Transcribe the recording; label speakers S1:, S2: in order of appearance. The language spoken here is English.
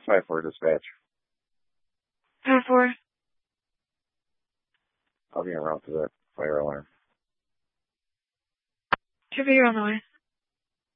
S1: 5-4 dispatch.
S2: 5-4.
S1: I'll be around for that fire alarm.
S2: Should be on the way.